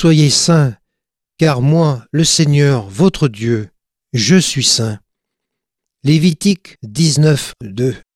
soyez saints, car moi, le Seigneur, votre Dieu, je suis saint. Lévitique 19, 2.